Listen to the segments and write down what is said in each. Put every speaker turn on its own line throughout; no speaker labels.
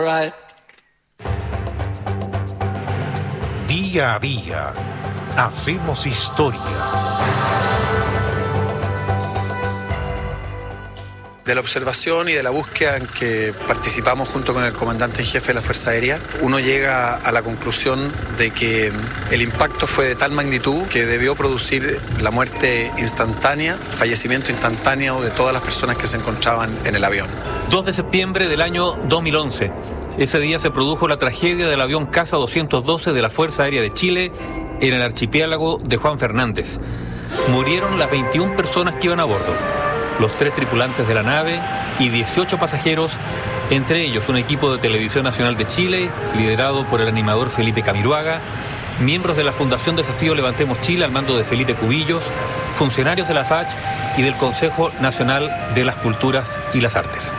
Día a día, hacemos historia.
De la observación y de la búsqueda en que participamos junto con el comandante en jefe de la Fuerza Aérea, uno llega a la conclusión de que el impacto fue de tal magnitud que debió producir la muerte instantánea, fallecimiento instantáneo de todas las personas que se encontraban en el avión.
2 de septiembre del año 2011. Ese día se produjo la tragedia del avión Casa 212 de la Fuerza Aérea de Chile en el archipiélago de Juan Fernández. Murieron las 21 personas que iban a bordo, los 3 tripulantes de la nave y 18 pasajeros, entre ellos un equipo de Televisión Nacional de Chile, liderado por el animador Felipe Camiroaga, miembros de la Fundación Desafío Levantemos Chile al mando de Felipe Cubillos, funcionarios de la FACH y del Consejo Nacional de las Culturas y las Artes.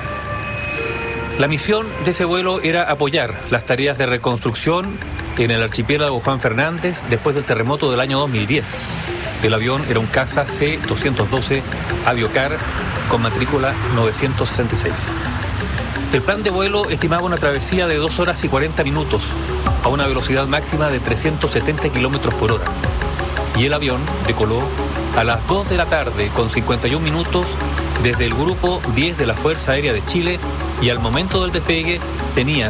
La misión de ese vuelo era apoyar las tareas de reconstrucción en el archipiélago Juan Fernández después del terremoto del año 2010. El avión era un Casa C-212 Aviocar con matrícula 966. El plan de vuelo estimaba una travesía de 2 horas y 40 minutos a una velocidad máxima de 370 kilómetros por hora. Y el avión decoló a las 2 de la tarde con 51 minutos desde el Grupo 10 de la Fuerza Aérea de Chile y al momento del despegue tenía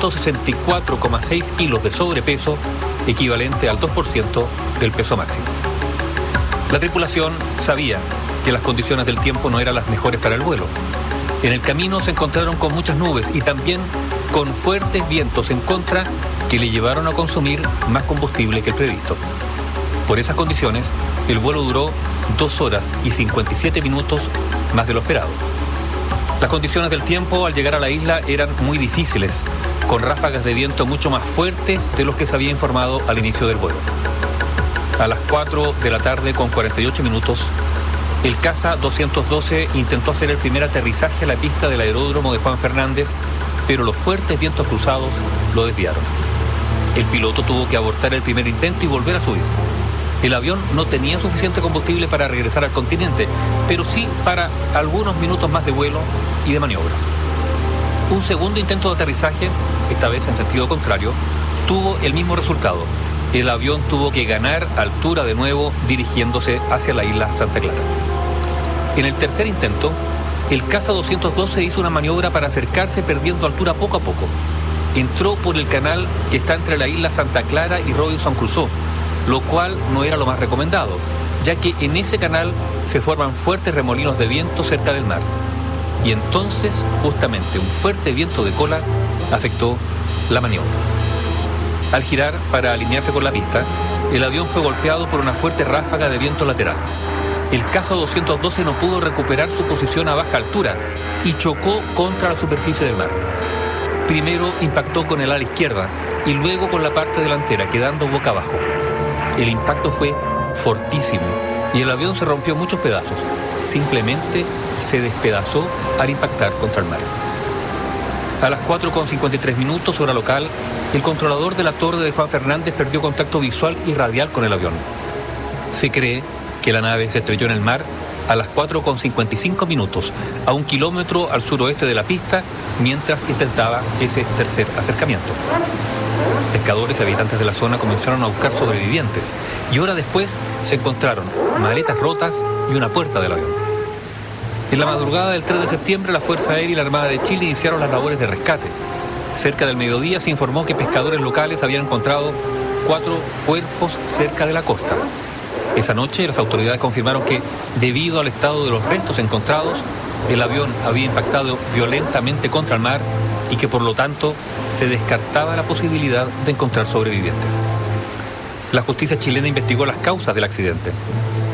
164,6 kilos de sobrepeso, equivalente al 2% del peso máximo. La tripulación sabía que las condiciones del tiempo no eran las mejores para el vuelo. En el camino se encontraron con muchas nubes y también con fuertes vientos en contra que le llevaron a consumir más combustible que el previsto. Por esas condiciones, el vuelo duró 2 horas y 57 minutos más de lo esperado. Las condiciones del tiempo al llegar a la isla eran muy difíciles, con ráfagas de viento mucho más fuertes de los que se había informado al inicio del vuelo. A las 4 de la tarde con 48 minutos, el Casa 212 intentó hacer el primer aterrizaje a la pista del aeródromo de Juan Fernández, pero los fuertes vientos cruzados lo desviaron. El piloto tuvo que abortar el primer intento y volver a subir. El avión no tenía suficiente combustible para regresar al continente, pero sí para algunos minutos más de vuelo y de maniobras. Un segundo intento de aterrizaje, esta vez en sentido contrario, tuvo el mismo resultado. El avión tuvo que ganar altura de nuevo dirigiéndose hacia la isla Santa Clara. En el tercer intento, el Casa 212 hizo una maniobra para acercarse perdiendo altura poco a poco. Entró por el canal que está entre la isla Santa Clara y Robinson Crusoe, lo cual no era lo más recomendado, ya que en ese canal se forman fuertes remolinos de viento cerca del mar. Y entonces, justamente, un fuerte viento de cola afectó la maniobra. Al girar para alinearse con la pista, el avión fue golpeado por una fuerte ráfaga de viento lateral. El Casa 212 no pudo recuperar su posición a baja altura y chocó contra la superficie del mar. Primero impactó con el ala izquierda y luego con la parte delantera, quedando boca abajo. El impacto fue fortísimo y el avión se rompió en muchos pedazos. Simplemente se despedazó al impactar contra el mar. A las 4:53 minutos, hora local, el controlador de la torre de Juan Fernández perdió contacto visual y radial con el avión. Se cree que la nave se estrelló en el mar a las 4:55 minutos, a 1 kilómetro al suroeste de la pista, mientras intentaba ese tercer acercamiento. Pescadores y habitantes de la zona comenzaron a buscar sobrevivientes y horas después se encontraron maletas rotas y una puerta del avión. En la madrugada del 3 de septiembre, la Fuerza Aérea y la Armada de Chile iniciaron las labores de rescate. Cerca del mediodía se informó que pescadores locales habían encontrado 4 cuerpos cerca de la costa. Esa noche las autoridades confirmaron que, debido al estado de los restos encontrados, el avión había impactado violentamente contra el mar y que por lo tanto se descartaba la posibilidad de encontrar sobrevivientes. La justicia chilena investigó las causas del accidente.